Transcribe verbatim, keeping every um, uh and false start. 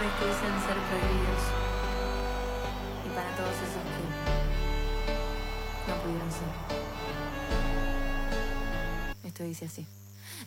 amores que dicen ser prohibidos. Y para todos esos que no pudieron ser. Esto dice así.